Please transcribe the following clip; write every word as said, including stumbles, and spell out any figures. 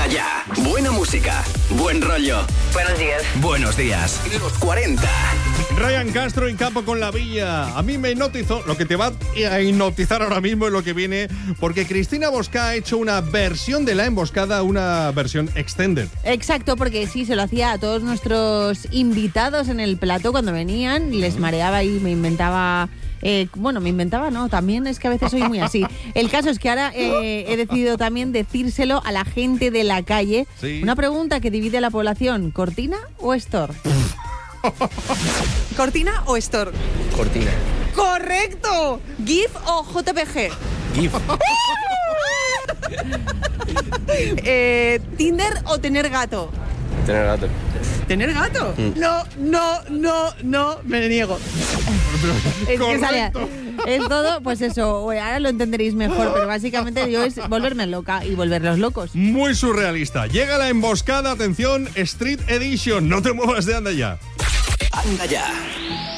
Ya. Buena música, buen rollo. Buenos días. Buenos días. Los cuarenta. Ryan Castro en Campo con la Villa. A mí me hipnotizó. Lo que te va a hipnotizar ahora mismo es lo que viene, porque Cristina Bosca ha hecho una versión de La Emboscada, una versión extended. Exacto, porque sí, se lo hacía a todos nuestros invitados en el plató cuando venían, les mareaba y me inventaba... Eh, bueno, me inventaba, no, también es que a veces soy muy así. El caso es que ahora eh, he decidido también decírselo a la gente de la calle. Sí. Una pregunta que divide a la población, ¿Cortina o Store? ¿Cortina o Store? Cortina. ¡Correcto! ¿GIF o J P G? GIF. eh, ¿Tinder o tener gato? Tener gato. ¿Tener gato? Mm. No, no, no, no, me niego. Es que salía, Correcto. es todo, pues eso, ahora lo entenderéis mejor, pero básicamente yo es volverme loca y volverlos locos. Muy surrealista. Llega La Emboscada, atención, Street Edition. No te muevas de anda ya. Anda ya.